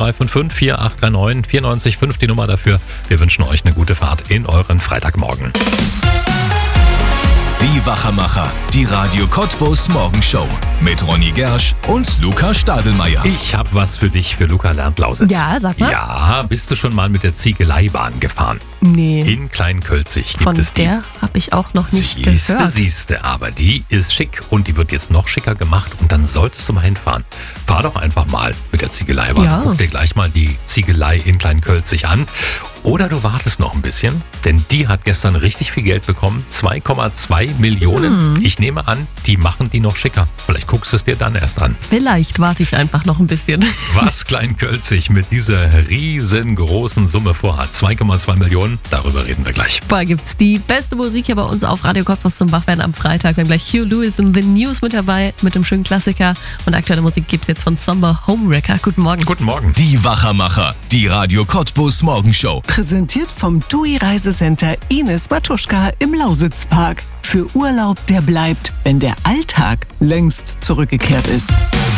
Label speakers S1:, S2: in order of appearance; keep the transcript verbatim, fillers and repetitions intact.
S1: zwei fünf fünf, vier acht drei neun, vier neun fünf die Nummer dafür. Wir wünschen euch eine gute Fahrt in euren Freitagmorgen.
S2: Die Wachermacher, die Radio Cottbus Morgenshow mit Ronny Gersch und Luca Stadelmeier.
S1: Ich habe was für dich für Luca lernt Lausitz.
S3: Ja, sag mal.
S1: Ja, bist du schon mal mit der Ziegeleibahn gefahren?
S3: Nee.
S1: In Kleinkölzig gibt
S3: Von
S1: es die.
S3: der habe ich auch noch nicht
S1: Siehste,
S3: gehört.
S1: siehste, aber die ist schick und die wird jetzt noch schicker gemacht und dann solltest du mal hinfahren. Fahr doch einfach mal mit der Ziegeleibahn.
S3: Ja.
S1: Guck dir gleich mal die Ziegelei in Kleinkölzig an. Oder du wartest noch ein bisschen, denn die hat gestern richtig viel Geld bekommen. zwei Komma zwei Millionen.
S3: Hm.
S1: Ich nehme an, die machen die noch schicker. Vielleicht guckst du es dir dann erst an.
S3: Vielleicht warte ich einfach noch ein bisschen.
S1: Was Kleinkölzig mit dieser riesengroßen Summe vorhat. zwei Komma zwei Millionen, darüber reden wir gleich.
S3: Vorher gibt's die beste Musik hier bei uns auf Radio Cottbus zum Wachwerden am Freitag. Wir haben gleich Hugh Lewis in The News mit dabei, mit dem schönen Klassiker. Und aktuelle Musik gibt's jetzt von Somber Homewrecker. Guten Morgen.
S1: Guten Morgen.
S2: Die Wachermacher, die Radio Cottbus Morgenshow.
S4: Präsentiert vom T U I Reisecenter Ines Matuschka im Lausitzpark. Für Urlaub, der bleibt, wenn der Alltag längst zurückgekehrt ist.